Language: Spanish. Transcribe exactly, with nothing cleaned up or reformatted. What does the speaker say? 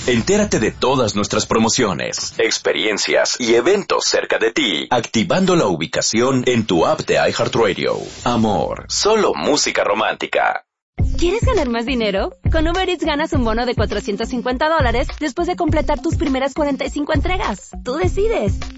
Entérate de todas nuestras promociones, experiencias y eventos cerca de ti, activando la ubicación en tu app de iHeartRadio. Amor, solo música romántica. ¿Quieres ganar más dinero? Con Uber Eats ganas un bono de cuatrocientos cincuenta dólares después de completar tus primeras cuarenta y cinco entregas. Tú decides.